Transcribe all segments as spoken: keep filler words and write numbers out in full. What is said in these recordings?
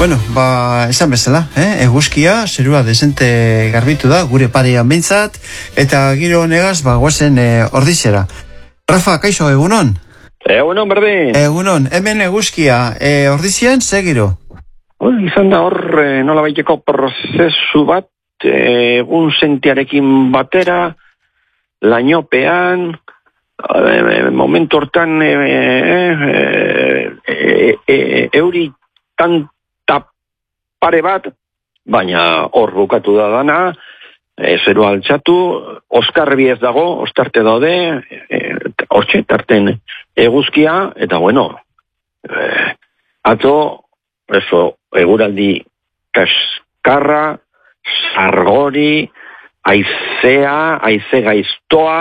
Bueno, ba, esan bezala, eh? Eguzkia, zerua desente garbitu da, gure parean behintzat, eta giro negaz, ba, guazen e, ordizera. Rafa, kaixo, egunon? Egunon, berdin. Egunon, hemen eguzkia, e, ordizian, segiro? Izan da hor, e, nola baiteko prozesu bat, egun sentiarekin batera, lainopean, e, momentu hortan, e, e, e, e, euri tanta pare bat, baina hor bukatu da dana, e, zeru altxatu, oskarbi ez dago, ostarte daude, e, hortxe, tarten eguzkia, eta bueno, e, atzo, eso, eguraldi kaskarra, sargori, aizea, aize gaiztoa,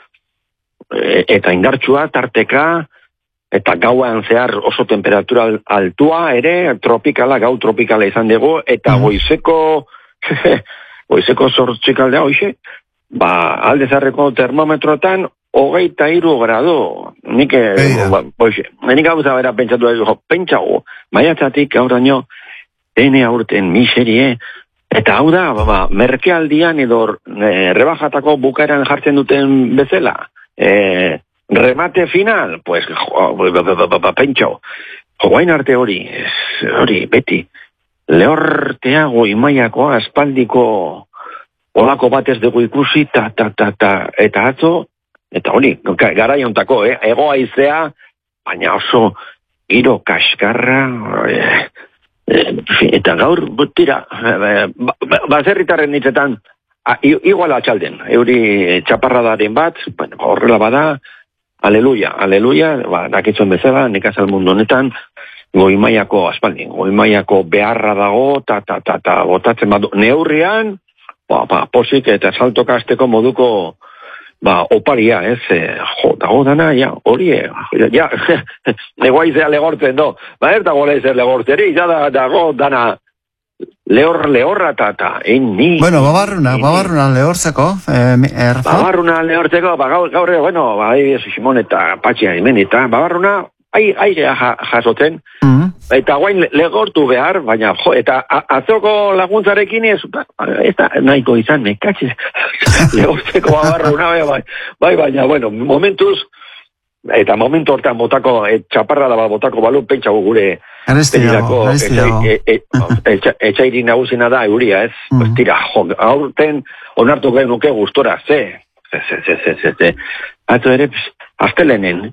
e, eta indartsua, tarteka, eta gauan zehar oso temperatura altua ere, tropikala, gau tropikala izan dugu, eta mm. goizeko, goizeko zortzikaldea, hoxe, ba, alde zarreko termometrotan, hogeita hiru grado. Nik, ba, hoxe, nik hau zabera pentsatu edo, pentsago, maiatzatik gauraino, ene aurten miserie, eta hau da, ba, merkealdian edo e, rebajatako bukaeran jartzen duten bezala, e, remate final, pues, pentsau, joain arte hori, hori, beti, lehortea goimaiakoa, espaldiko olako batez dugu ikusi, ta, ta, ta, ta, eta atzo, eta hori, gara jontako, eh? Ego aizea, baina oso giro kaskarra, eh, eta gaur, tira, baserritarren nitzetan, iguala atxalden, euri txaparradaren bat, horrela bada, aleluia, aleluia, ba, dakitzuen bezala, nekazal mundu honetan, goimaiako aspaldin, goimaiako beharra dago, ta, ta, ta, ta, botatzen badu, neurrian, ba, ba, posik eta saltoka azteko moduko, ba, oparia, ez, e, jo, dago dana, ja, hori, ja, negoaizea legortzen, do, ba, ez dago lehizer legortzeri, ja, da, dago dana, lehor, lehorra, eta, eta, eni... Bueno, babarruna, babarruna lehortzeko, eh, Rafa? Babarruna lehortzeko, ba, gaur, gaur, bueno, ba, Simon eta Patxia hemen, eta babarruna, airea jasotzen, mm -hmm. eta guain legortu behar, baina, jo, eta atzoko laguntzarekin ez, ez da nahiko izan, mekatxiz, legortzeko babarruna, bai, bai, baina, bueno, momentuz, eta momentu hortan botako, et, txaparra da botako balu, pentsago gure, Arestiago, arestiago. Etxairi nagusina da, euria, ez? Mm. Pues tira, jo, aurten onartu gehi nuke gustora, ze, ze, ze, ze, ze, ze, ze. Ato ere, astelenen,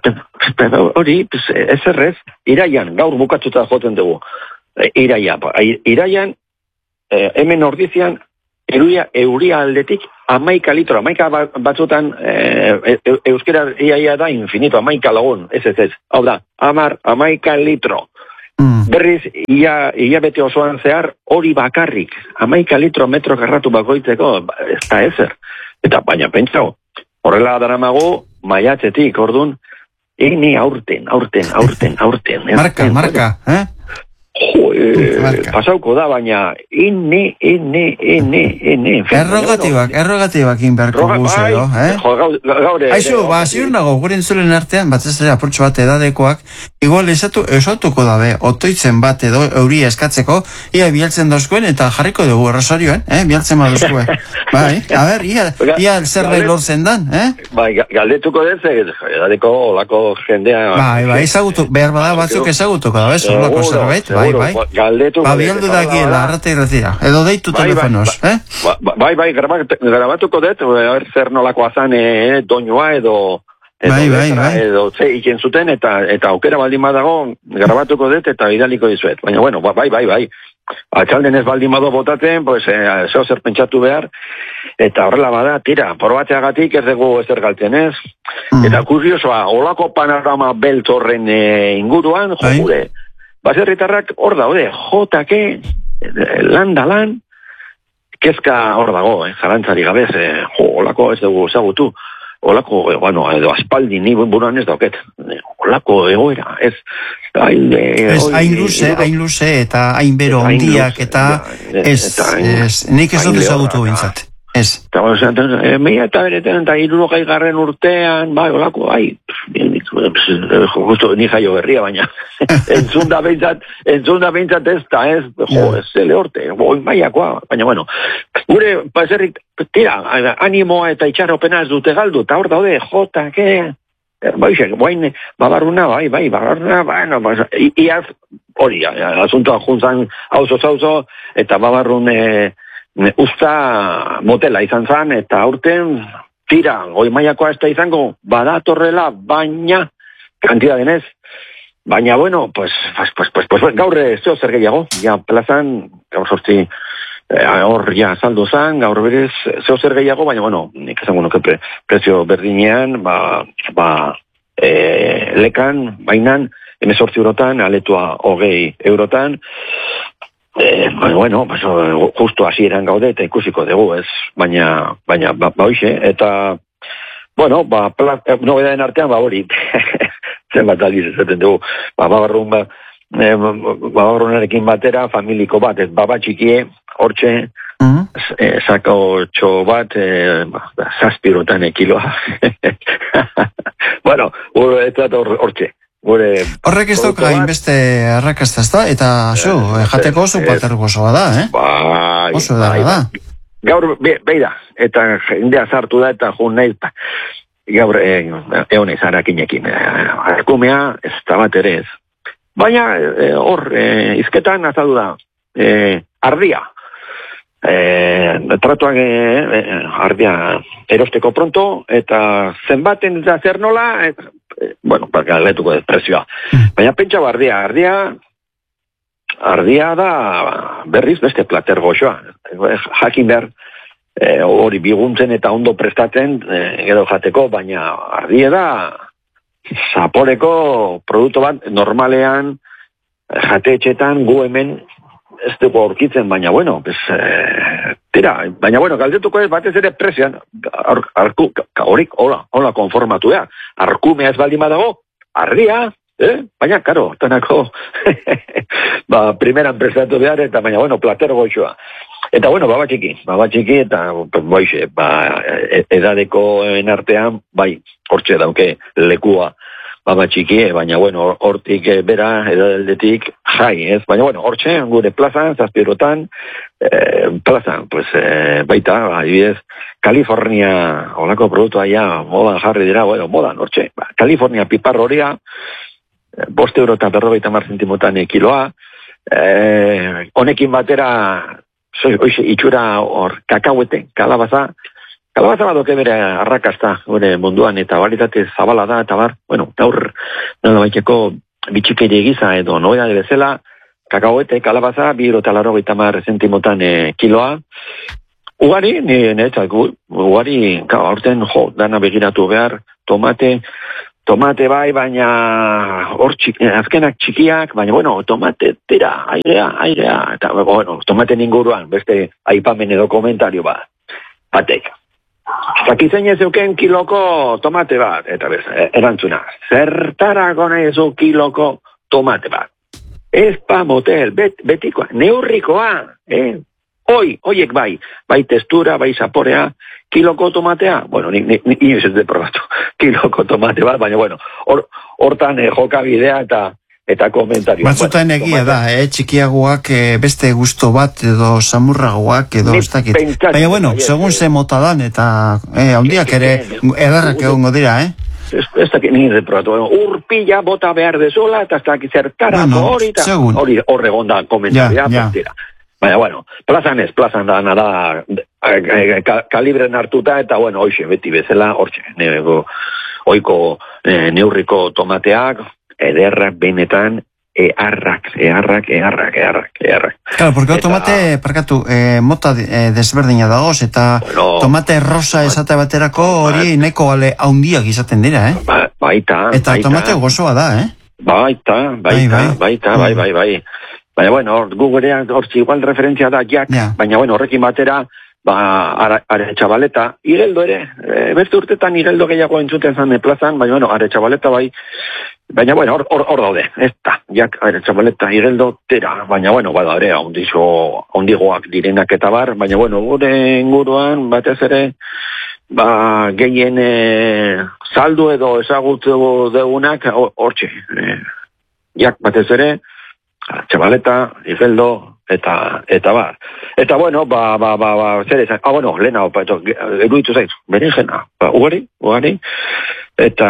hori, ez errez, iraian, gaur bukatzuta joten dugu, iraia, iraian, hemen ordizian, euria, euria aldetik, amaika litro, amaika batzutan, e, e, euskera iaia da infinito, amaika lagun, ez ez ez, hau da, amar, amaika litro. Mm. Berriz, ia, ia bete osoan zehar, hori bakarrik, amaika litro metro karratu bakoitzeko, ez da ezer. Eta baina pentsau, horrela daramago, maiatzetik, ordun, ini aurten, aurten, aurten, aurten. Marka, marka, eh? Jo, eh, pasauko da, baina inni, inni, inni, inni. Errogatibak, errogatibak inberko guzero, eh? Jo, gaure... Aizu, ba, ziur nago, gure entzulen artean, bat ez dira apurtxo bat edadekoak, igual esatu, esatuko dabe, otoitzen bat edo euria eskatzeko, ia bialtzen dauzkoen, eta jarriko dugu rosarioen, eh? Bialtzen baduzkoe. Bai, a ber, ia, ia zerbait lortzen dan, eh? Bai, galdetuko dez, edadeko olako jendea... Bai, bai, ezagutu, behar bada batzuk ezagutuko da, ez, olako zerbait, bai, bai. Ba, bialdu da giela, arrata irratia, edo deitu telefonos, eh? Bai, bai, grabatuko dut, zer nolako azan doinua edo... Bai, bai, bai. Edo ze iken zuten, eta eta aukera baldin badago, grabatuko dut eta idaliko dizuet. Baina, bueno, bai, bai, bai. Atxalden ez baldin bado botatzen, pues, eh, zeo zer pentsatu behar, eta horrela bada, tira, porbatzeagatik ez dugu ezer galtzen ez. Mm. Eta kuriosoa, olako panorama belt horren eh, inguruan, jo, bai. Gure, baserritarrak hor daude, jotake, lan da lan, kezka hor dago, eh, zarantzari gabez, eh, jo, olako ez dugu ezagutu. Olako, bueno, edo aspaldi ni buruan ez dauket. Olako egoera, ez... Hain, ez, hain luze, hain luze, eta hain bero ondiak, eta ez, ez, nik ez dut ezagutu bintzat. Ez. Eta, e, mila eta bereten, eta irurogei garren urtean, bai, olako, bai, justo ni jaio berria, baina, entzun da behintzat, entzun da behintzat ez da, ez, jo, ez zele horte, boi maiakoa, baina, bueno, gure, paserrik, tira, animoa eta itxarropena ez dute galdu, eta hor daude, jota, ke, Baixe, guain, babarruna, bai, bai, babarruna, bueno, iaz, hori, asuntoa juntzan hauzo-zauzo, eta babarrun e, usta motela izan zan, eta aurten, tira, goi maiakoa ez da izango, badatorrela, baina, kantida denez, baina, bueno, pues, pues, pues, pues, pues gaur zeo zer gehiago, ja, plazan, gaur sortzi, hor ja saldo zan, gaur berez zeo zer gehiago, baina, bueno, nik esango nuke pre, prezio berdinean, ba, ba e, lekan, bainan, emezortzi eurotan, aletua hogei eurotan, e, bueno, pues, justo hasieran gaude, eta ikusiko dugu, ez, baina, baina, ba, ba hoxe, eta, bueno, ba, nobedaden artean, ba hori, zenbat aldiz ezaten dugu, ba, babarrun, ba, e, babarrunarekin batera, familiko bat, ez, baba txikie, hortxe, uh-huh. e, sako txo bat, e, zazpirotan ekiloa. Bueno, ez da hortxe. Horrek ez dauka inbeste arrakazta ez da, eta zu, e, jateko oso pater gozoa da, eh? Bai, oso da, bai, da. Gaur, be, beida, eta jendea sartu da, eta jun nahi, gaur, egon ez harakinekin. Arkumea, ez da bat ere ez. Baina, hor, e, e, izketan azaldu da, e, ardia. Eh, tratuak eh, ardia erosteko pronto, eta zenbaten eta zer nola, et, eh, bueno, galetuko desprezioa. Mm. Baina pentsa ardia, ardia, ardia da berriz beste plater goxoa. Jakin behar, eh, hori biguntzen eta ondo prestatzen, eh, gero jateko, baina ardia da zaporeko produktu bat normalean jateetxetan gu hemen ez dugu aurkitzen, baina bueno, pues, eh, tira, baina bueno, galdetuko ez batez ere prezian, ar, arku, horik, hola, hola konformatu da, arkumea ez baldin badago, ardia, eh? Baina, karo, tanako, ba, primeran prestatu behar, eta baina bueno, platero goixoa. Eta bueno, baba txiki, baba txiki, eta boixe, ba, edadeko artean, bai, hortxe dauke lekua, baba txiki, baina, bueno, hortik bera, edaldetik, jai, ez? Baina, bueno, hortxe, gure plazan, zazpirotan, eh, plazan, pues, eh, baita, adibidez, Kalifornia, holako produktua ja, modan jarri dira, bueno, modan, hortxe, ba, Kalifornia pipar horia, bost eurotan berrogeita mar zentimotan kiloa, eh, honekin batera, oixe, itxura hor, kakauete, kalabaza, Kalabaza badoke bere arrakasta gure munduan eta balitate zabala da eta bar, bueno, gaur nola baiteko bitxikeria giza edo noia de bezala, kakaoete, kalabaza, bi euro eta laurogeita hamar zentimotan e, kiloa. Ugari, ni netzak, ugari, ka, aurten jo, dana begiratu behar, tomate, tomate bai, baina hor txik, azkenak txikiak, baina bueno, tomate, tira, airea, airea, eta bueno, tomate inguruan, beste aipamen edo komentario bat, batek. Zakizein ez euken kiloko tomate bat, eta bez, erantzuna, zertarako nahi ez kiloko tomate bat. Ez pa motel, bet, betikoa, neurrikoa, eh? Oi, oiek bai, bai testura, bai zaporea, kiloko tomatea, bueno, ni, ni, ni ez de probatu, kiloko tomate bat, baina bueno, hortan or, eh, jokabidea eta eta komentario. Batzutan bueno, egia da, eh, txikiagoak eh, beste gusto bat edo samurragoak edo ez dakit. Baina bueno, segun ze mota dan eta eh, handiak ere edarrak egongo dira, eh? Ez dakit nire probatu, urpila bota behar dezola eta ez dakit zertarako hori eta hori horregonda komentaria. Ja, ja. Baina bueno, plazan ez, plazan da nada kalibren hartuta eta bueno, hoxe, beti bezala, hortxe, oiko eh, neurriko tomateak, ederrak benetan, eharrak, eharrak, eharrak, eharrak, eharrak. Claro, porque eta, tomate, parkatu, eh, mota eh, desberdina dagoz, eta bueno, tomate rosa esate baterako hori neko gale haundiak izaten dira, eh? Ba, baita, eta baita. Tomate gozoa da, eh? Baita, baita, bai, bai. baita, bai, bai, bai. Baina, bueno, gu gurean, hortzi igual referentzia da jak, yeah. Baina, bueno, horrekin batera, ba, ara, are txabaleta, Igeldo ere, e, beste urtetan Igeldo gehiago entzuten zan plazan, baina, bueno, are txabaleta bai, baina, bueno, hor, hor, hor daude, ez da, jak, are txabaleta, Igeldo, tera, baina, bueno, bada, ere, ondizo, ondigoak direnak eta bar, baina, bueno, gure inguruan, batez ere, ba, gehien e, saldu edo ezagutu deunak, hortxe, e, jak, batez ere, txabaleta, Igeldo, eta, eta ba. Eta bueno, ba, ba, ba, ba, zer ezan, ah, bueno, lehena, opa, eto, eruditu zaiz, berenjena, ba, ugari, ugari, eta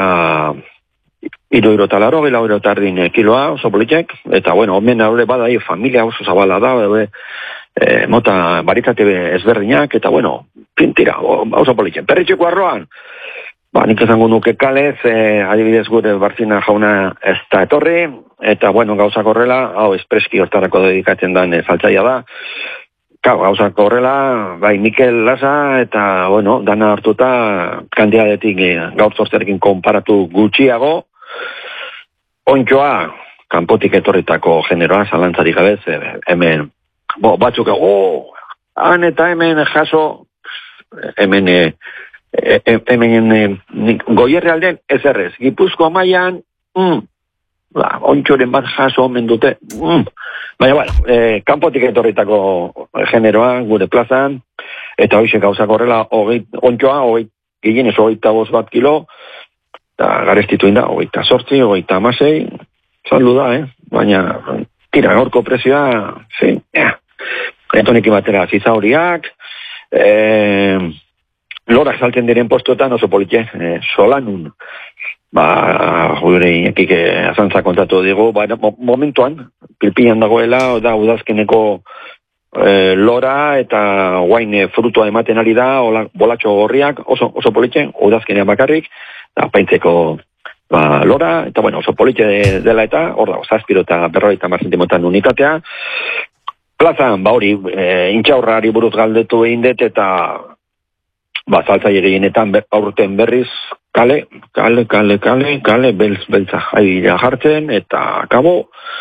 iru iro talaro, gila iro tardin kiloa, oso politek, eta bueno, omen haure badai, familia oso zabala da, e, e, mota baritate ezberdinak, eta bueno, pintira, oso politek. Perritxeko arroan, ba, nik esango nuke kalez, e, adibidez gure Barzina jauna ez da etorri, eta, bueno, gauzak horrela, hau espreski hortarako dedikatzen den saltzaia da, Kau, gauzak horrela, bai, Mikel Lasa, eta, bueno, dana hartuta, kandidatetik gaur zortzerekin konparatu gutxiago, ontsoa, kanpotik etorritako generoa, zalantzarik gabez, hemen, bo, batzuk, oh, han eta hemen jaso, hemen, e, e, hemen, e, goierre aldean, ez errez, Gipuzkoa mailan, mm, ba, ontsoren bat jaso omen dute, mm. Baina, bueno, eh, kanpotik etorritako generoa, gure plazan, eta hoxe gauzak horrela, ontsoa, ginen ez hogeita bost bat kilo, eta garestitu inda, hogeita sortzi, hogeita amasei, saldu da, eh? Baina, tira, gorko presioa, sí, ja. Etonekin batera zizauriak, eh, lorak salten diren postuetan oso politxe, eh, solanun, ba, gure inekik azantza kontatu digu, baina momentuan, pilpian dagoela, da udazkeneko e, lora eta guain e, frutua ematen ari da, ola, bolatxo gorriak, oso, oso politxe, udazkenean bakarrik, da paintzeko ba, lora, eta bueno, oso politxe dela eta, hor da, zazpiro eta berroita marzentimotan unitatea. Plazan, ba hori, e, intxaurrari buruz galdetu egin dut, eta ba, saltzaile gehienetan aurten berriz, kale, kale, kale, kale, kale, beltz, beltza jaia jartzen, eta kabo,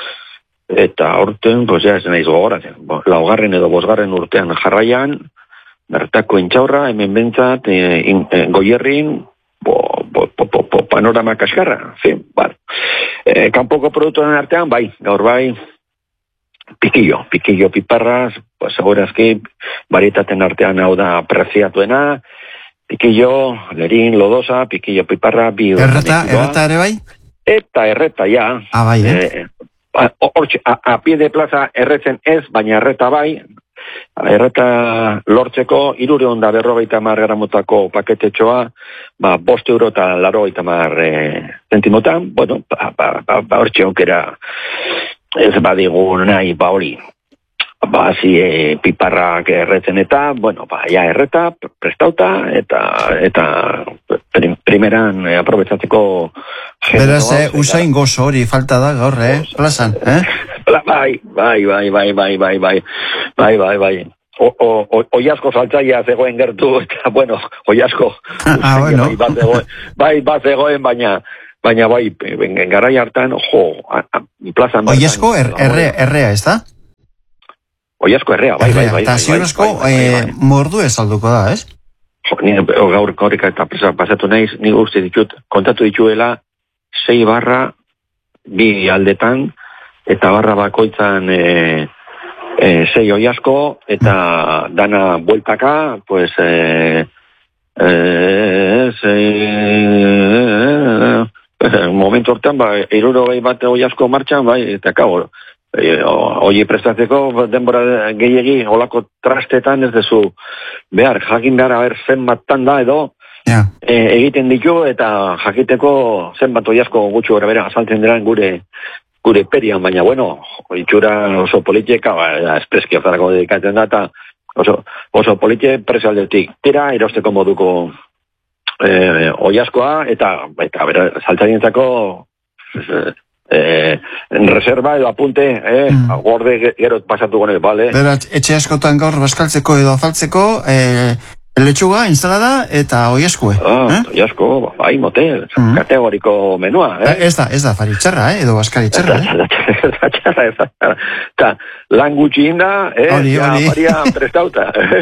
eta aurten, pues ja, ez naiz gogoratzen, laugarren edo bosgarren urtean jarraian, bertako intxaurra, hemen bentsat, e, in, e, goierrin, bo, bo, bo, bo, bo, panorama kaskarra, fin, bar. E, kanpoko produktuen artean, bai, gaur bai, pikillo, pikillo piparras, pues, segurazki, barietaten artean hau da preziatuena, pikillo, lerin, lodosa, pikillo piparra, bi... Erreta, erreta ere bai? Eta erreta, ja. Ah, bai, eh? eh Hortxe, a, a pie de plaza erretzen ez, baina erreta bai, erreta lortzeko, irure onda berrogeita mar gramotako paketetxoa, ba, bost euro eta larogeita mar e, zentimotan, bueno, ba, ba, ba, ba hortxe onkera ez badigu nahi, ba hori, ba, zi, e, piparrak erretzen eta, bueno, ba, ja erreta, prestauta, eta, eta prim, primeran e, aprobetzatzeko... Beraz, eh, usain gozo hori falta da gaur, eh, plazan, eh? Bai, bai, bai, bai, bai, bai, bai, bai, bai, bai. Oiasko saltzaia zegoen gertu, eta, bueno, oiasko. Ah, bueno. Bai, bat zegoen, bai, bat zegoen, baina... Baina bai, garai hartan, jo, plazan... Oiasko errea, errea, ez da? Oiasko errea, bai, bai, bai. Eta ziurezko mordu ez alduko da, ez? Jo, nire gaur korrika eta pasatu naiz, nire uste ditut, kontatu dituela, sei barra, bi aldetan, eta barra bakoitzan e, e, sei oiasko, eta dana bueltaka, pues, e, e, sei... momentu hortan, ba, iruro gai bat oiasko martxan, bai, eta kago, e, oi prestatzeko denbora gehiegi, olako trastetan ez dezu, behar, jakin gara, ber, zenbatan da edo, yeah. e, egiten ditu, eta jakiteko zenbat oiasko gutxu gara bera, azaltzen dira gure, gure perian, baina, bueno, itxura oso politieka, ba, espreski hortarako dedikatzen da, eta oso, oso politie presaldetik, tira, erosteko moduko, Eh, oiaskoa, eta, eta bera, saltzaientzako eh, reserva edo apunte, eh, mm. gorde gero pasatu gone, bale? Bera, etxe askotan gaur baskaltzeko edo azaltzeko, eh, letxuga, instalada, eta oiaskoe. Ah, eh? Oiasko, bai, motel, mm. kategoriko menua, eh? Ez da, ez da, faritxarra, eh, edo baskaritxarra, eh? Ez da, txarra, ez da, eta lan gutxi inda, eh, oli, ja, oli. Maria prestauta, eh?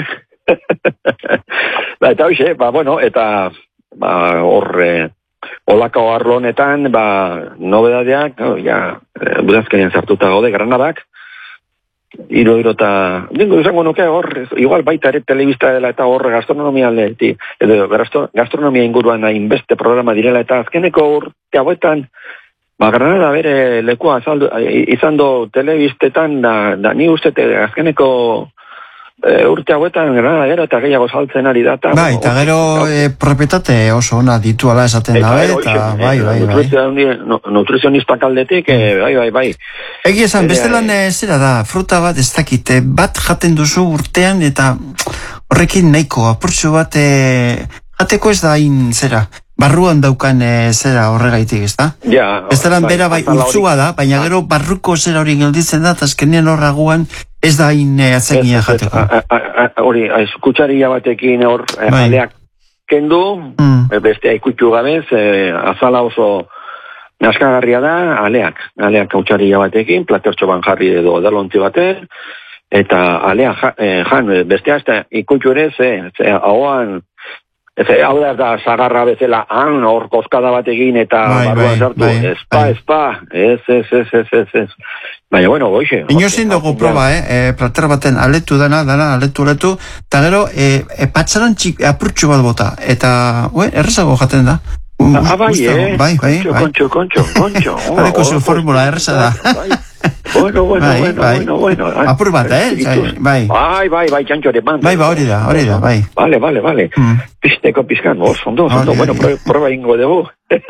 ba, eta hoxe, ba, bueno, eta ba, horre, olako arlo honetan, ba, nobedadeak, no, ja, budazkenean sartuta gaude, Granadak, iro, iro, eta, dingo, izango nuke hor, igual baita ere telebista dela eta hor gastronomia leheti, edo gastronomia inguruan hainbeste programa direla eta azkeneko urte hauetan, ba, Granada bere lekua azaldu, izan do telebistetan, da, da ni uste azkeneko e, urte hauetan Granada gero eta gehiago saltzen ari da. Bai, eta gero e, propietate oso ona dituala esaten dabe, eta bai, bai, bai. Nutrizionistak aldetik, e, bai, bai, bai. Egi esan, beste lan zera da, fruta bat ez dakite, bat jaten duzu urtean, eta horrekin nahiko, apurtxo bat, e, jateko ez da hain zera. Barruan daukan e, zera horregaitik, ez da? Ja. Ez da lan bera bai ultzua da, baina gero barruko zera hori gelditzen da, eta azkenean horraguan ez da hain e, atzegia jateko. Hori, kutsaria batekin hor, bai. Aleak kendu, mm. bestea ikutxu gabez, e, azala oso naskagarria da, aleak, aleak kutsaria batekin, platertxo ban jarri edo dalontzi baten, eta aleak ja, e, jan, bestea ez da ikutxu ere, ze, ze ahoan, Ez, hau da, da, zagarra bezala, han, hor kozkada bat egin eta bai, barruan sartu, bai, espa, bai. espa, ez, ez, ez, ez, ez, ez. Baina, bueno, goixe. Inozin dugu proba, eh, e, plater baten aletu dana, dana, aletu, aletu, eta gero, e, e, patxaran txik, apurtxu bat bota, eta, ue, errezago jaten da. Ah, bai, eh? Bai, bai, bai. Kontxo, kontxo, kontxo. Badeko zu formula, erreza da. Bueno, bueno, bai, bueno, bai. bueno, bueno. Apur bat, eh? Bai. Bai, bai, bai, txantxore ban. Bai, ba, hori da, hori da, bai. Vale, vale, vale. Mm. Pisteko pizkan, oz, ondo, ondo, bueno, proba ingo dugu.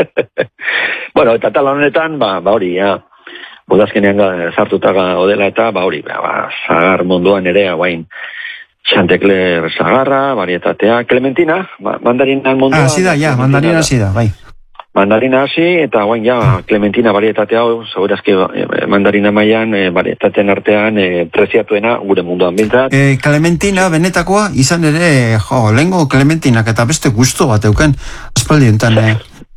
Bueno, eta tal honetan, ba, ba hori, ja, budazkenean sartuta odela eta, ba hori, ba, zagar munduan ere, guain, Chantekler zagarra, varietatea, Clementina, ba, mandarinan munduan. Ah, zida, ja, mandarina zida, bai. Mandarina hasi, eta guain ja, Clementina varietatea hau, segurazki mandarina mailan, e, varietateen artean, e, preziatuena gure munduan bintzat. E, Clementina, benetakoa, izan ere, jo, lehengo Clementinak eta beste gusto bat euken, aspaldi enten, eh?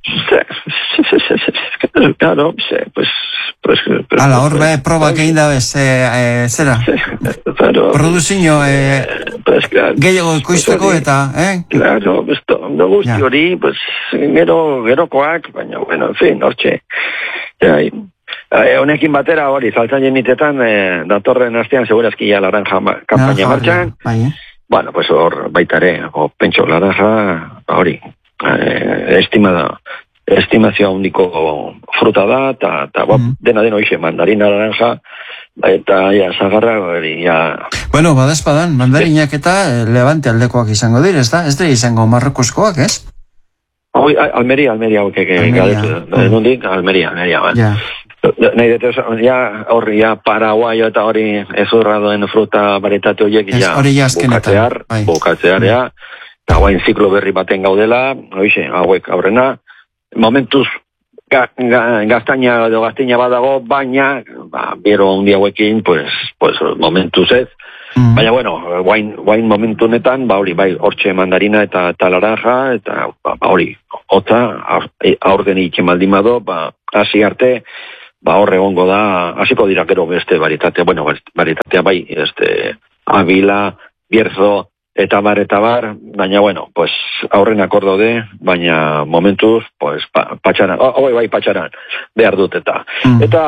Claro, pues... pues Ala, hor be, probak egin da bez, e, zera? Produzio, e, gehiago ikoizteko eta, eh? Claro, besto, no guzti hori, pues, gero, gerokoak, baina, bueno, en fin, hortxe. Ja, honekin batera hori, saltzan jenitetan, eh, datorren astean, segurazki ja laranja kampaina martxan. Bueno, pues hor baitare, o pentso laranja, hori, eh, estimada, estimazioa hundiko fruta da, eta mm. dena deno ixe, mandarina, naranja, eta ja, zagarra, hori, ja... Bueno, badazpadan, mandarinak eta Levante aldekoak izango dire, ez da? Ez da izango Marrokoskoak, ez? Hoi, Almeria, Almeria, hauke, gadetu, nundik, Almeria, Almeria, ba. Ja. Nahi dut, ja, hori, ja, Paraguayo eta hori ezurradoen fruta baritate horiek, ja, bukatzear, bukatzear, ja, eta guain ziklo berri baten gaudela, oixe, hauek aurrena, momentuz ga, ga, gaztaina edo gaztaina badago, baina ba, bero hundi hauekin, pues, pues momentuz ez. Mm. Baina, bueno, guain, guain momentu honetan, ba hori, bai, hortxe mandarina eta, eta laranja, eta ba, hori, hotza, aurden itzen baldimado, ba, hasi arte, ba horre egongo da, hasiko dira gero beste baritatea, bueno, baritatea bai, este, Avila, Bierzo, eta bar, eta bar, baina, bueno, pues, aurren akordo de, baina momentuz, pues, pa, patxaran, hoi bai, patxaran, behar dut, eta. Mm. Eta,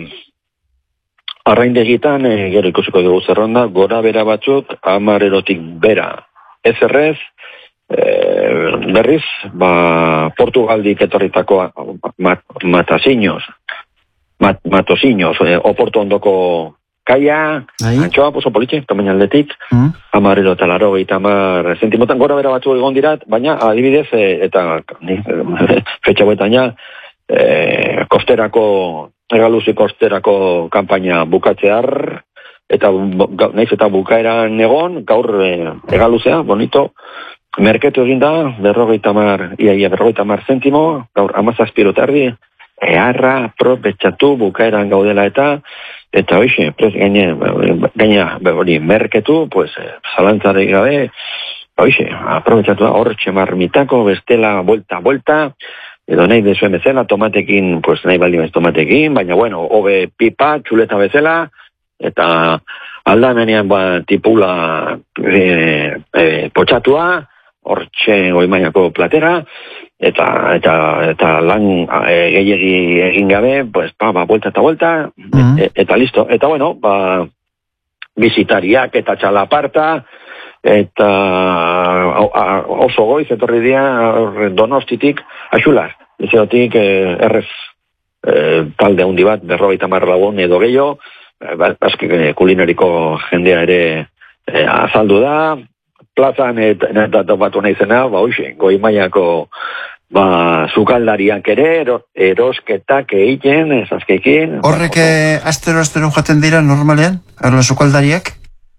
arraindegitan, e, gero ikusiko dugu zerronda, gora bera batzuk, hamar erotik bera, ez errez, e, berriz, ba, Portugaldik etorritako mat, matasiños, mat, matosiños, e, oporto ondoko kaia, antxoa, poso politxe, tamaina aldetik, mm. amarero eta laro, eta amar zentimotan gora bera batzu egon dirat, baina adibidez, e, eta ni, fetxauetan ja, e, kosterako, egaluzi kosterako kampaina bukatzear, eta naiz eta bukaeran egon, gaur e, egaluzea, bonito, merketu egin da, berrogeita mar, iaia berrogeita mar zentimo, gaur amazazpiro tardi, eharra, propetxatu, bukaeran gaudela eta, eta hoxe, prez gaine, gaina, hori, merketu, pues, zalantzarek gabe, hoxe, aprobetxatu da, horretxe marmitako, bestela, vuelta, vuelta, edo nahi dezuen bezala, tomatekin, pues, nahi baldimez tomatekin, baina, bueno, hobe pipa, txuleta bezala, eta aldamenean ba, tipula e, e, potxatua, hortxe goimaiako platera, eta eta eta lan e, gehiegi egin gabe, pues, ba, ba, vuelta eta vuelta, mm-hmm. e, eta listo. Eta bueno, ba, bizitariak eta txalaparta, eta a, a, oso goiz, etorri dira Donostitik, axular, izatik e, errez e, talde handi bat, berrogeita hamar lagun edo gehiago, baski e, kulinariko jendea ere e, azaldu da, plazan eta eta topatu naizena, ba hoxe, goi mailako ba sukaldariak ere ero, erosketak egiten, ezazkekin. Horrek ba, astero astero jaten dira normalean, erla sukaldariak?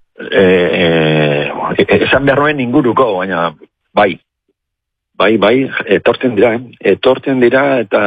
Eh, eh, esan beharroen inguruko, baina bai. Bai, bai, etortzen dira, etortzen dira eta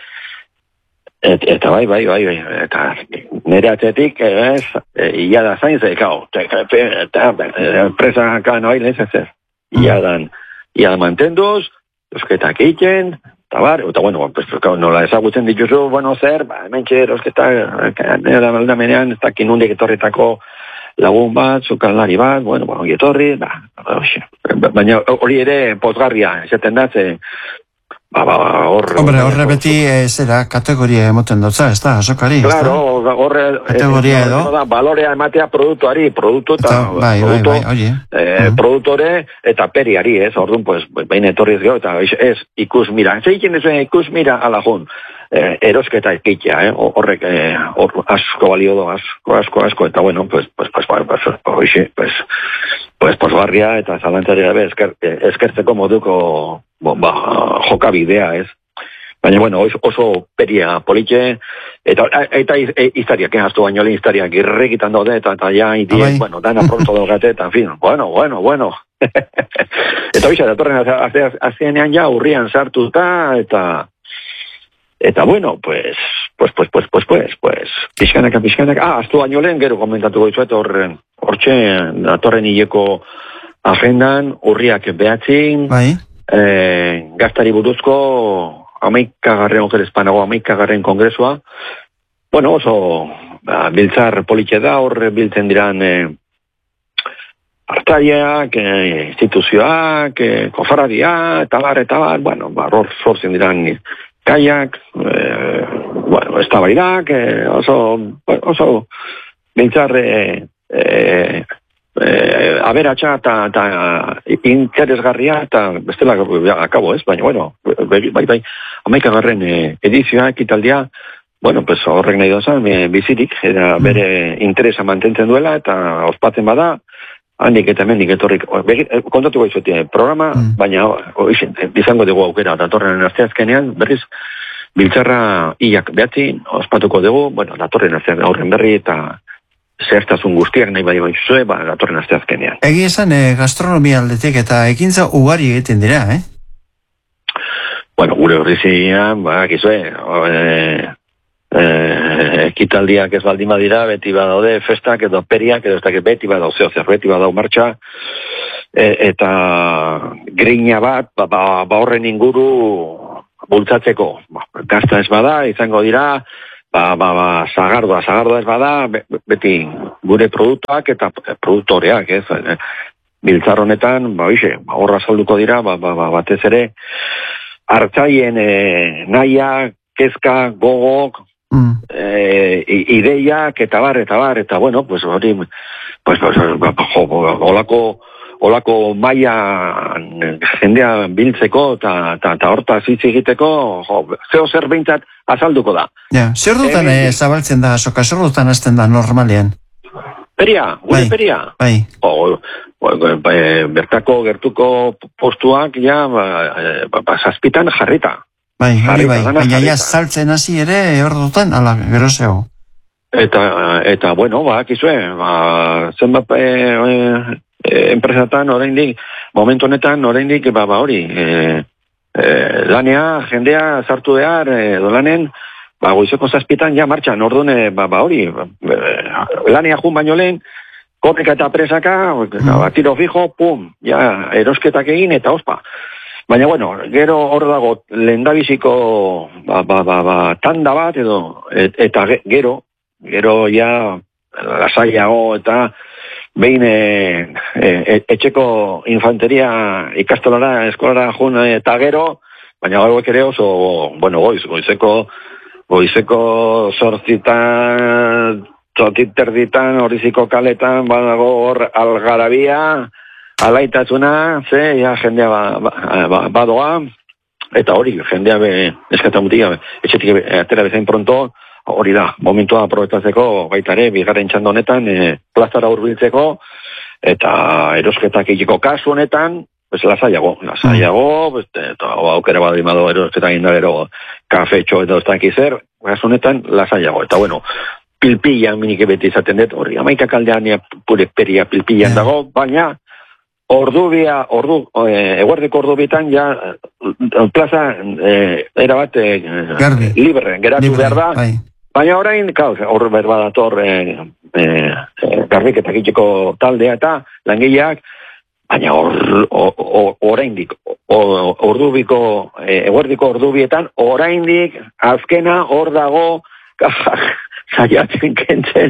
Et, eta bai, bai, bai, bai, eta nire atzetik, ez, ia da zain zekau, eta presaka noai lehezen zer, ia dan, ia da mantenduz, eusketak egiten, eta bar, eta bueno, pues, nola ezagutzen dituzu, bueno, zer, ba, hementxe, eusketak, nire da maldamenean, ez dakin hundik etorritako lagun bat, zukaldari bat, bueno, ba, etorri, ba, baina hori ere pozgarria, esaten da, ze, Ba, ba, horre... Hombre, horre beti e, zera kategoria emoten dutza, ez da, azokari? Claro, horre... Kategoria edo? Da, balorea ematea produktuari, produktu eta... Bai, bai, bai, oie. Eh, produktore eta periari, ez, orduan, pues, behin etorriz gero, eta ez, ikus mira. Zeiken ez, ikus mira alajun. Eh, erosketa ekitea, eh, horrek eh, or, asko balio do, asko, asko, asko, eta bueno, pues, pues, pues, pues, pues, pues, pues, pues, posgarria eta zalantzari gabe esker, eskertzeko moduko ba, jokabidea, ez. Baina, bueno, oso peria politxe, eta, eta iztariak, eh, aztu baino lehen iztariak irrekitan daude, eta, eta ja, itien, bueno, dana pronto daugate, eta, en fin, bueno, bueno, bueno. Eta bisa, datorren azienean ja, urrian sartuta, eta, eta, bueno, pues, pues, pues, pues, pues, pues, pues, pixkanaka, pixkanaka, ah, aztu baino lehen, gero komentatuko izuet, horren, hortxe, datorren hileko agendan, urriak behatzin, bai. Eh, gaztari buruzko amaikagarren okerezpanago amaikagarren kongresua. Bueno, oso ba, biltzar politxe da, hor biltzen diran eh, artariak, eh, instituzioak, eh, kofarradia, eta bar, eta bar, bueno, ba, hor sortzen diran kaiak, eh, bueno, eztabaidak, eh, oso, oso biltzar eh, eh, Eh, aberatxa eta interesgarria eta bestela ja, akabo ez, baina bueno, bai, bai, amaikagarren eh, edizioa, ekitaldia, bueno, pues horrek nahi dozan, eh, bizirik, eta bere interesa mantentzen duela, eta ospatzen bada, handik eta mendik etorrik, kontatuko izuti programa, mm. baina oixen, izango dugu aukera, datorren asteazkenean, berriz, biltzarra iak behatzi, ospatuko dugu, bueno, datorren asteazkenean aurren berri, eta zertazun guztiak nahi bai baizue, ba, datorren asteazkenean. Egi esan, eh, gastronomia aldetik eta ekintza ugari egiten dira, eh? Bueno, gure horri zian, ba, gizue, eh, eh, ekitaldiak ez baldin badira, beti badaude festak edo periak, edo ez dakit beti badau zeo zer, beti badau martxa, e, eta grina bat, ba, ba, ba horren inguru bultzatzeko. Ba, gazta ez bada, izango dira, Ba, ba, ba, zagardoa, zagardoa ez bada, beti gure produktuak eta produktoreak, ez, biltzar honetan, ba, oixe, horra salduko dira, ba, ba, ba, batez ere, hartzaien e, naia, kezka, gogok, mm. e, ideiak, eta bar, eta bar, eta bueno, pues, hori, pues, pues, ba, jo, olako, olako maia jendea biltzeko eta hortaz hitz egiteko, jo, zeo zer behintzat azalduko da. Ja, zer dutan e, zabaltzen da, soka, zer dutan azten da normalean? Peria, gure bai, peria. Bai. O, o, e, bertako gertuko postuak ja, ba, ba, ba, zazpitan jarrita. Bai, hori bai, baina ja saltzen hasi ere, hor dutan, ala, gero zeo. Eta, eta, bueno, ba, kizue, ba, zenbat, e, e, enpresatan oraindik, momentu honetan oraindik ba, ba hori e, e, lanea, jendea sartu behar edo lanen, ba goizeko zazpietan ja martxan, orduan ba, ba hori e, lanea jun baino lehen korrika eta presaka, ba, tiro fijo, pum, ja erosketak egin eta ospa. Baina bueno, gero hor dago lehendabiziko ba, ba, ba, ba, tanda bat edo et, eta gero, gero ja lasaiago eta behin e, e, etxeko infanteria ikastolara, eskolara jun eta gero, baina gauek ere oso, bueno, goiz, goizeko, goizeko sortzitan, txotiterditan, horiziko kaletan, badago hor algarabia, alaitasuna, ze, ja, jendea ba, ba, ba, badoa, eta hori, jendea be, eskata mutia, etxetik atera bezain pronto, hori da, momentua aprobetatzeko, baita ere, bigarren txando honetan, e, plazara hurbiltzeko, eta erosketak egiteko kasu honetan, pues lasaiago, lasaiago, pues, eta aukera badimado erosketak indagero, kafetxo eta oztak izer, kasu honetan, lasaiago, eta bueno, pilpillan minik beti izaten dut, hori, amaika kaldean pure peria pilpillan yeah. dago, baina, ordubia, ordu, e, eguerdeko ordubietan, ja, plaza, e, erabat, e, libre, geratu libre, behar da, bai. Baina orain, hor berba dator e, e, garbiketak itxeko taldea eta langileak, baina oraindik, ordubiko, eguerdiko ordubietan, oraindik, azkena hor dago, saiatzen kentzen.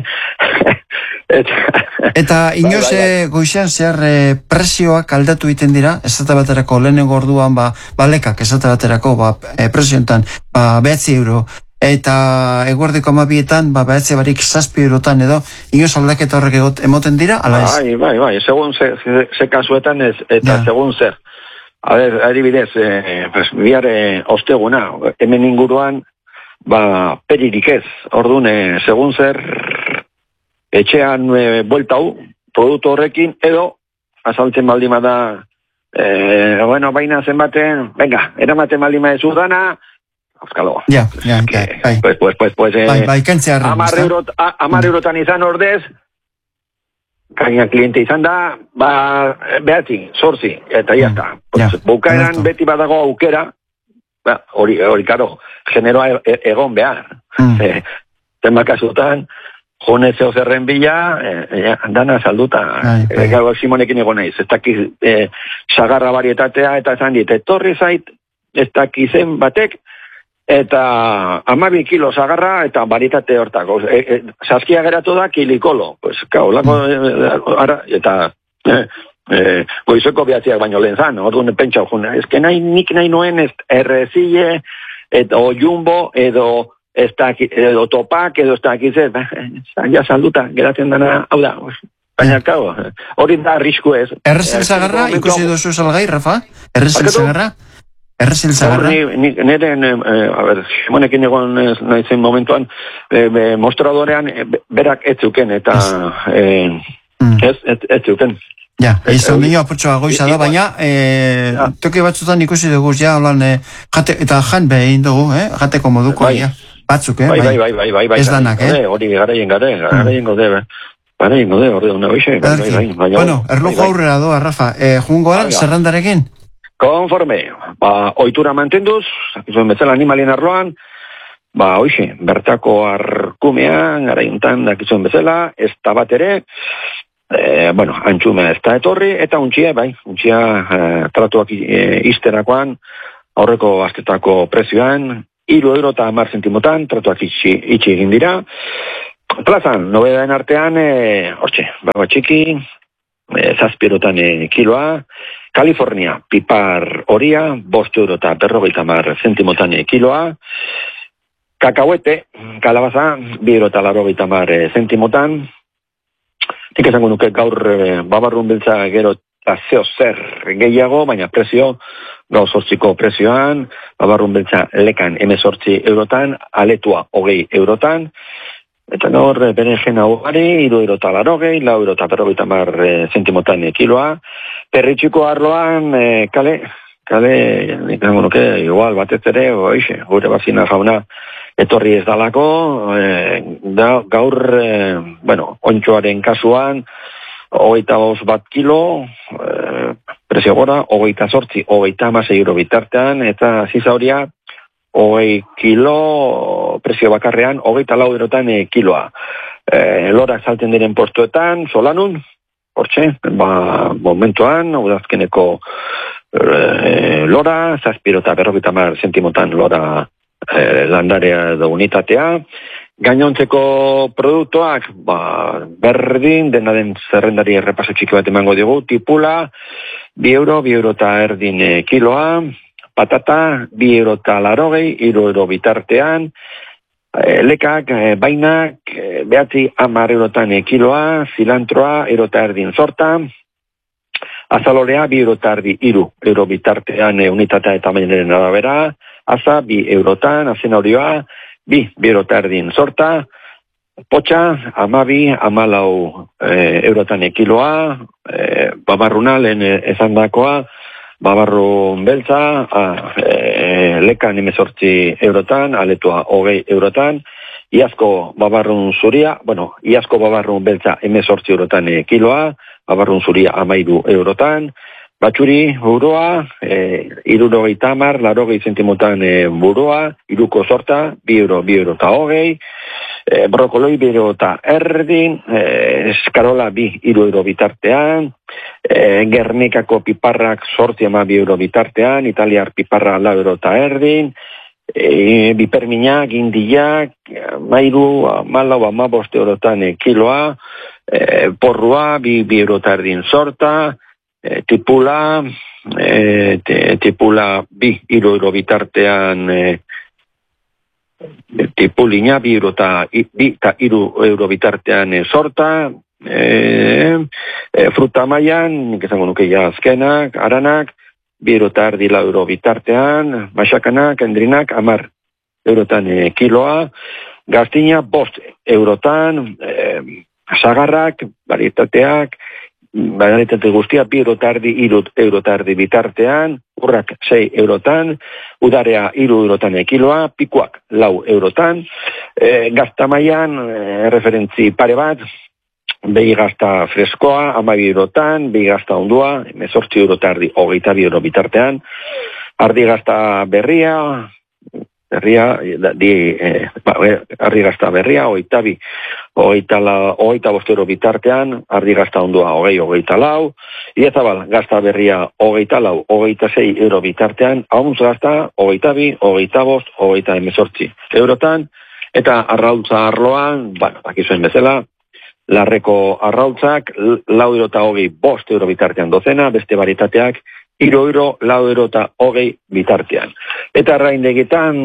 Eta inoz goizean zehar presioak aldatu egiten dira, esate baterako lehenengo orduan, ba, balekak esate baterako, ba, presioetan, ba, behatzi euro, eta eguerdiko amabietan, ba, behatzi barik zazpi eurotan edo, inoz aldaketa horrek egot emoten dira, ala ez? Bai, bai, bai, segun ze, ze, ze kasuetan ez, eta ja. Segun zer. A ber, adibidez, eh, pues, biare osteguna, hemen inguruan, ba, peririk ez, orduan, eh, segun zer, etxean e, buelta hu, produktu horrekin, edo, azaltzen baldima da, e, bueno, baina zenbaten, venga, eramaten baldima ez udana, azkalo. Ja, ja, ja, bai. Pues, pues, pues, pues, bai, bai, kentzea arren. Amar, eurot, a, amar mm. eurotan izan ordez, gaina kliente izan da, ba, behatzi, zorzi, eta jazta. Mm. Pues, ja, bukaeran beti badago aukera, ba, hori, hori, karo, generoa e, egon behar. Mm. E, Zenbakasutan, jone zeo zerren bila, e, dana salduta, e, gau Simonekin egon naiz, ez dakiz e, sagarra varietatea, eta esan dit, etorri zait, ez dakizen batek, eta amabi kilo sagarra, eta varietate hortako, e, e, saskia geratu da kilikolo, pues, kau, lako, e, ara, eta, e, e, goizeko behatziak baino lehen zan, orduan pentsa juna, ez que nahi, nik nahi noen, ez errezile, edo jumbo, edo, ez da, edo topak, edo ez da, gizet, ja salduta, geratzen dana, hau da, baina, kau, hori da arrisku ez. Errezel zagarra, ikusi duzu salgai, Rafa? Errezel zagarra? Errezel zagarra? Nire, a ber, Simonekin egon nahizen momentuan, mostradorean, berak ez zuken, eta ez zuken. Ja, izan nio apurtsoa goiza da, baina toki batzutan ikusi dugu, ja, eta jan behin dugu, jateko moduko, ja. Batzuk, eh? Bai, bai, bai, bai, bai, bai. Ez danak, eh? Hori garaien gare, garaien gode, garaien gode, hori duna bixe, bai, bai, bai. Bueno, erloju aurrera doa, Rafa, jungo gara, zerrandarekin? Konforme, ba, oitura mantenduz, zakizuen betzela animalien arloan, ba, oixe, bertako arkumean, garaiuntan, dakizuen betzela, ez da bat ere, eh, bueno, antxume ez da etorri, eta untxia, bai, untxia eh, tratuak eh, izterakoan, aurreko astetako prezioan, iru euro eta hamar zentimotan, tratuak itxi, itxi egin dira. Plazan, nobedaen artean, e, hortxe, bago txiki, e, zazpierotan e, kiloa, California, pipar horia, bost euro eta berrogeita hamar zentimotan e, kiloa, kakahuete, kalabaza, bi euro eta larrogeita hamar e, zentimotan, nik esango nuke gaur e, babarrun biltza gero eta zeo zer gehiago, baina prezio, gau sortziko prezioan, babarrun beltza lekan emezortzi eurotan, aletua hogei eurotan, eta gaur beren jena ugari, iru eurota larogei, lau eurota berrogeita mar e, zentimotan e, kiloa, perritxiko arloan, e, kale, kale, nik nago nuke, igual batez ere, oixe, gure bazina jauna, etorri ez dalako, e, da, gaur, e, bueno, ontxoaren kasuan, hogeita bost bat kilo, e, prezio gora, hogeita sortzi, hogeita amasei euro bitartean, eta zizauria, hogei kilo, prezio bakarrean, hogeita lau eurotan e, kiloa. E, lorak salten diren postuetan, solanun, hortxe, ba, momentuan, udazkeneko e, lora, zazpiro eta berrogeita mar zentimotan lora e, landarea edo unitatea, gainontzeko produktuak, ba, berdin, dena den zerrendari errepaso txiki bat emango dugu, tipula, bi euro, bi euro eta erdin e, kiloa, patata, bi euro eta larogei, iru euro bitartean, e, lekak, e, bainak, e, behatzi amar eurotan e, kiloa, zilantroa, euro eta erdin sorta, azalorea, bi euro eta erdi, iru euro bitartean e, unitatea eta mainaren arabera, aza, bi eurotan, azen horioa, bi, bi euro eta erdin sorta, potxa, amabi, amalau e, eurotan e, kiloa, e, babarruna, lehen esan dakoa, babarru beltza, a, e, lekan emezortzi eurotan, aletua hogei eurotan, iazko babarrun zuria, bueno, iazko babarrun beltza emezortzi eurotan e, kiloa, babarrun zuria amairu eurotan, batxuri buroa, e, irurogei tamar, larogei zentimotan e, buroa, iruko sorta, bi euro, bi euro eta hogei, e, brokoloi bi euro eta erdin, e, eskarola bi iru euro bitartean, e, Gernikako piparrak sorti ama bi euro bitartean, italiar piparra lau euro eta erdin, e, biperminak, indiak, mairu, malau, amabost eurotan e, kiloa, e, porrua, bi, bi euro eta erdin sorta, E, tipula, e, te, tipula bi iru euro bitartean, e, tipulina bi euro eta iru euro bitartean e, sorta, e, e, fruta maian, nik esango nuke ja azkenak, aranak, bi euro eta erdi lau euro bitartean, masakanak, endrinak, amar eurotan e, kiloa, gaztina bost eurotan, e, sagarrak, varietateak, Bagaritate guztia, bi euro tardi, iru euro tardi bitartean, urrak sei eurotan, udarea iru eurotan ekiloa, pikuak lau eurotan, e, gaztamaian, e, referentzi pare bat, behi gazta freskoa, amabi eurotan, behi gazta ondua, emezortzi euro tardi, hogeita bi euro bitartean, ardi gazta berria, berria, di, eh, ardi gazta berria, hogeita bi, hogeita, la, hogeita bostero bitartean, ardi gazta ondua hogei, hogeita lau, iezabal gazta berria hogeita lau, hogeita sei euro bitartean, hauntz gazta hogeita bi, hogeita bost, hogeita emezortzi eurotan, eta arrautza arloan, bueno, bakizuen bezala, larreko arrautzak, lau euro eta hogei bost euro bitartean dozena, beste baritateak, iru euro, lau euro eta hogei bitartean. Eta arraindegitan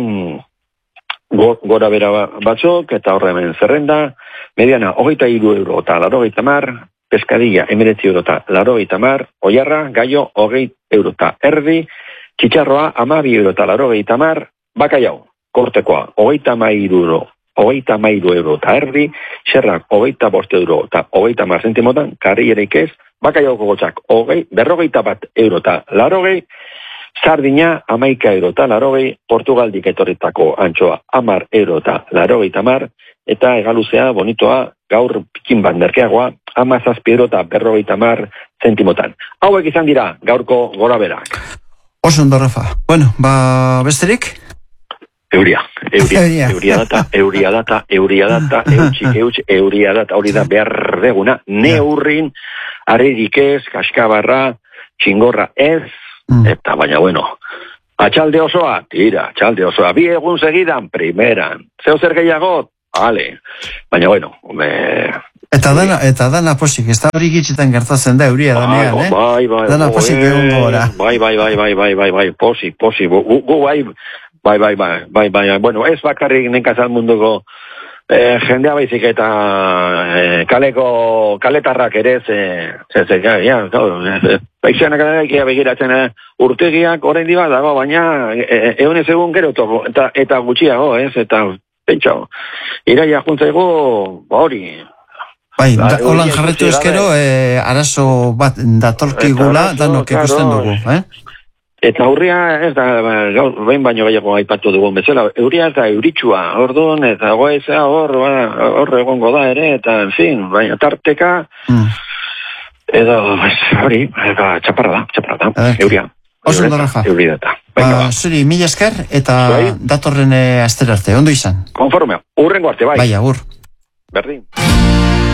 go, gora bera batzuk, eta horre hemen zerrenda, mediana hogeita iru euro eta larogeita mar, peskadilla emeretzi euro eta larogeita mar, oiarra, gaio, hogei euro eta erdi, txitxarroa, amabi euro eta larogeita mar, bakaiau, kortekoa, hogeita mairu euro, hogeita mairu euro eta erdi, xerrak, hogeita bost euro eta hogeita mar zentimotan, karriereik ez, bakaiauko gotzak, hogei, berrogeita bat euro eta larogei, sardina, amaika euro eta larogei, Portugaldik etorritako antxoa, amar euro eta larogeita mar, eta egaluzea, bonitoa, gaur pikin bat merkeagoa, amazazpi euro eta berrogeita mar zentimotan. Hauek izan dira, gaurko gora berak. Oso ondo, Rafa. Bueno, ba, besterik? Euria, euria, euria, euria data, euria data, euria data, eutxik, eutxik, euria data, hori da behar deguna, neurrin, arririk ez, kaskabarra, txingorra ez, mm. eta baina bueno, atxalde osoa, tira, atxalde osoa, bi egun segidan, primeran, zeo zer gehiago, ale, baina bueno, me... Eta dana, eta dana posik, ez da hori gitzitan gertatzen da, euria danean, eh? Bai, bai, dana posik egun gora. Bai, bai, bai, bai, bai, bai, bai, posik, posik, gu, gu, bai, Bai, bai, bai, bai, bai, bueno, ez bakarrik nekazal munduko eh, jendea baizik eta eh, kaleko, kaletarrak ere, ze, ze, ze, ja, ja, paisanak adaik begiratzen eh, urtegiak orain diba dago, baina egunez egun gero toko, eta, eta gutxiago, ez, eta pentsa, iraia juntzaigo, hori. Bai, da, holan jarretu eskero, eh, arazo bat datorkigula, danok ikusten dugu, eh? Eta aurria, ez da, gaur, behin baino gehiago aipatu dugun bezala, euria eta euritsua, orduan, eta goeza, hor, hor egongo da ere, eta, en fin, baina tarteka, mm. edo, hori, eta txaparra da, txaparra da, eh. euria. Oso ondo, Rafa. Euria data. Ba, zuri, mila esker, eta Zui? datorren astera arte, ondo izan? Konforme, urrengo arte, bai. Bai, agur. Berdin.